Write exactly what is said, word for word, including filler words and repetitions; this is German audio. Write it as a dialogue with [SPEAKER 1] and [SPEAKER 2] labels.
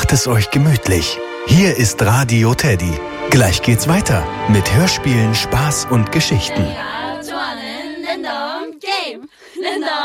[SPEAKER 1] Macht es euch gemütlich. Hier ist Radio Teddy. Gleich geht's weiter mit Hörspielen, Spaß und Geschichten.
[SPEAKER 2] 내가 좋아하는 랜덤 게임 랜덤